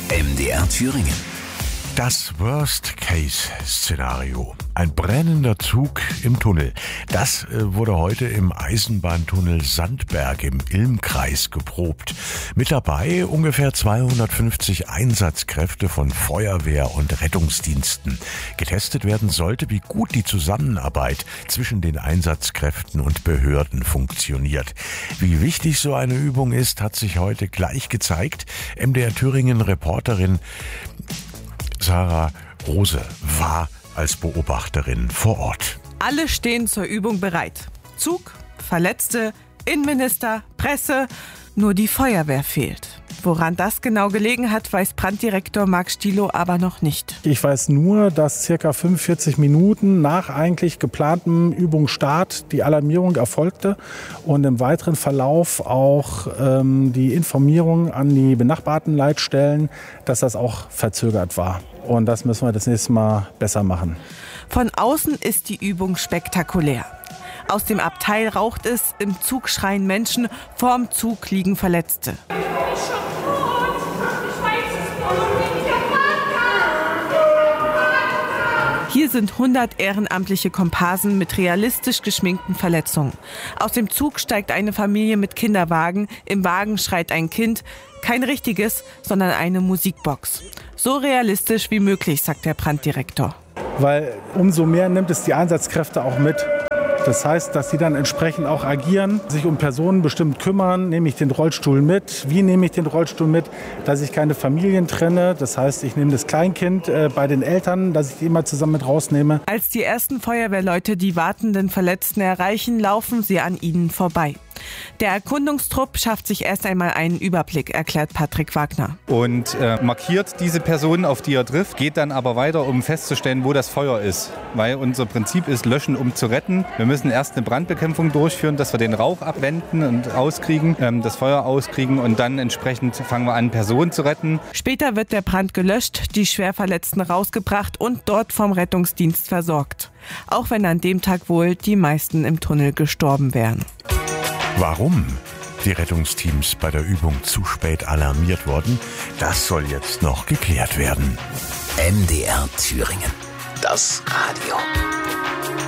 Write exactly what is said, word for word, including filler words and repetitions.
M D R Thüringen. Das Worst-Case-Szenario. Ein brennender Zug im Tunnel. Das wurde heute im Eisenbahntunnel Sandberg im Ilmkreis geprobt. Mit dabei ungefähr zweihundertfünfzig Einsatzkräfte von Feuerwehr und Rettungsdiensten. Getestet werden sollte, wie gut die Zusammenarbeit zwischen den Einsatzkräften und Behörden funktioniert. Wie wichtig so eine Übung ist, hat sich heute gleich gezeigt. M D R Thüringen-Reporterin Sarah Rose war als Beobachterin vor Ort. Alle stehen zur Übung bereit. Zug, Verletzte, Innenminister, Presse. Nur die Feuerwehr fehlt. Woran das genau gelegen hat, weiß Branddirektor Marc Stielow aber noch nicht. Ich weiß nur, dass circa fünfundvierzig Minuten nach eigentlich geplantem Übungsstart die Alarmierung erfolgte und im weiteren Verlauf auch ähm, die Informierung an die benachbarten Leitstellen, dass das auch verzögert war. Und das müssen wir das nächste Mal besser machen. Von außen ist die Übung spektakulär. Aus dem Abteil raucht es, im Zug schreien Menschen, vorm Zug liegen Verletzte. Hier sind hundert ehrenamtliche Komparsen mit realistisch geschminkten Verletzungen. Aus dem Zug steigt eine Familie mit Kinderwagen. Im Wagen schreit ein Kind. Kein richtiges, sondern eine Musikbox. So realistisch wie möglich, sagt der Branddirektor. Weil umso mehr nimmt es die Einsatzkräfte auch mit. Das heißt, dass sie dann entsprechend auch agieren, sich um Personen bestimmt kümmern. Nehme ich den Rollstuhl mit? Wie nehme ich den Rollstuhl mit? Dass ich keine Familien trenne. Das heißt, ich nehme das Kleinkind äh, bei den Eltern, dass ich die immer zusammen mit rausnehme. Als die ersten Feuerwehrleute die wartenden Verletzten erreichen, laufen sie an ihnen vorbei. Der Erkundungstrupp schafft sich erst einmal einen Überblick, erklärt Patrick Wagner. Und äh, markiert diese Personen, auf die er trifft, geht dann aber weiter, um festzustellen, wo das Feuer ist. Weil unser Prinzip ist, löschen, um zu retten. Wir müssen erst eine Brandbekämpfung durchführen, dass wir den Rauch abwenden und auskriegen, ähm, das Feuer auskriegen und dann entsprechend fangen wir an, Personen zu retten. Später wird der Brand gelöscht, die Schwerverletzten rausgebracht und dort vom Rettungsdienst versorgt. Auch wenn an dem Tag wohl die meisten im Tunnel gestorben wären. Warum die Rettungsteams bei der Übung zu spät alarmiert wurden, das soll jetzt noch geklärt werden. M D R Thüringen. Das Radio.